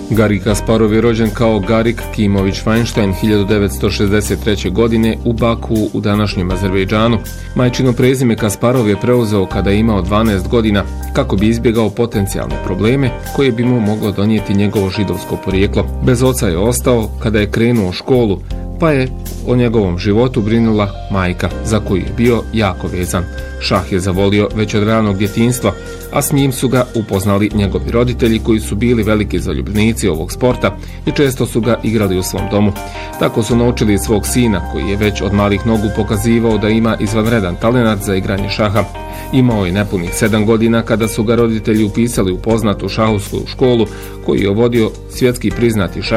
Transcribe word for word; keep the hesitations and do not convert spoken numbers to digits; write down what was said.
Gari Kasparov je rođen kao Garik Kimović Feinstein hiljadu devetsto šezdeset treće. godine u Baku u današnjem Azerbejdžanu. Majčino prezime Kasparov je preuzeo kada je imao dvanaest godina kako bi izbjegao potencijalne probleme koje bi mu moglo donijeti njegovo židovsko porijeklo. Bez oca je ostao kada je krenuo u školu, pa je o njegovom životu brinula majka, za koju je bio jako vezan. Šah je zavolio već od ranog djetinjstva, a s njim su ga upoznali njegovi roditelji koji su bili veliki zaljubljenici ovog sporta i često su ga igrali u svom domu. Tako su naučili svog sina, koji je već od malih nogu pokazivao da ima izvanredan talenat za igranje šaha. Imao je nepunih sedam godina kada su ga roditelji upisali u poznatu šahovsku školu koju je vodio svjetski priznati šah